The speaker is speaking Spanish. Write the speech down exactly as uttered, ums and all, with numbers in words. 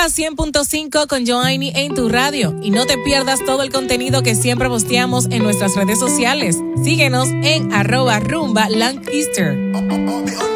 Rumba cien punto cinco con Joanny en tu radio. Y no te pierdas todo el contenido que siempre posteamos en nuestras redes sociales. Síguenos en arroba rumba Lancaster.